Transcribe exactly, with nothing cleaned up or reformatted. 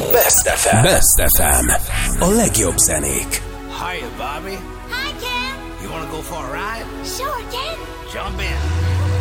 Best ef em. Best ef em. A legjobb zenék. Hiya, Bobby. Hi, Ken. You wanna go for a ride? Sure, Ken. Jump in.